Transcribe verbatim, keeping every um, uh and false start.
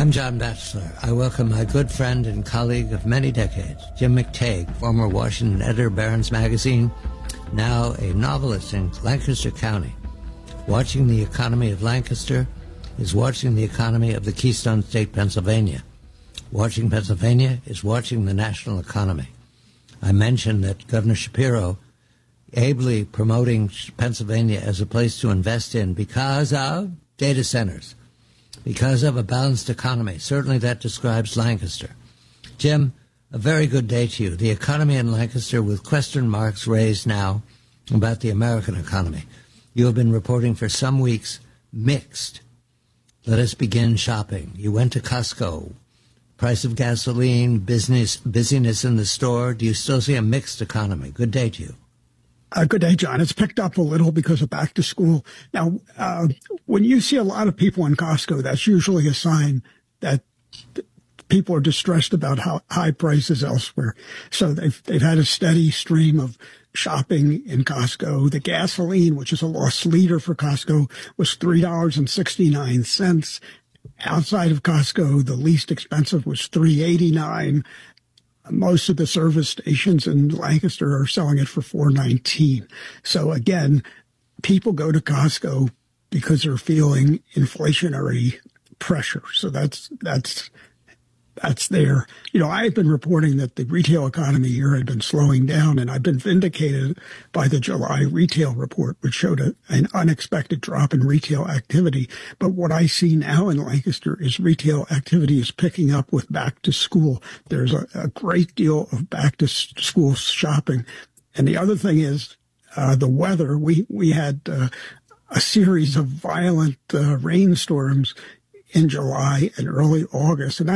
I'm John Batchelor. I welcome my good friend and colleague of many decades, Jim McTague, former Washington editor of Barron's Magazine, now a novelist in Lancaster County. Watching the economy of Lancaster is watching the economy of the Keystone State, Pennsylvania. Watching Pennsylvania is watching the national economy. I mentioned that Governor Shapiro ably promoting Pennsylvania as a place to invest in because of data centers, because of a balanced economy. Certainly that describes Lancaster. Jim, a very good day to you. The economy in Lancaster with question marks raised now about the American economy. You have been reporting for some weeks mixed. Let us begin shopping. You went to Costco. Price of gasoline, business, busyness in the store. Do you still see a mixed economy? Good day to you. Uh, good day, John. It's picked up a little because of back to school. Now, uh, when you see a lot of people in Costco, that's usually a sign that people are distressed about how high prices elsewhere. So they've they've had a steady stream of shopping in Costco. The gasoline, which is a lost leader for Costco, was three dollars and sixty-nine cents. Outside of Costco, the least expensive was three dollars and eighty-nine cents. Most of the service stations in Lancaster are selling it for four dollars and nineteen cents. So again, people go to Costco because they're feeling inflationary pressure. So that's that's that's there. You know, I've been reporting that the retail economy here had been slowing down, and I've been vindicated by the July retail report, which showed a, an unexpected drop in retail activity. But what I see now in Lancaster is retail activity is picking up with back to school. There's a, a great deal of back to school shopping. And the other thing is uh, the weather. We, we had uh, a series of violent uh, rainstorms in July and early August, and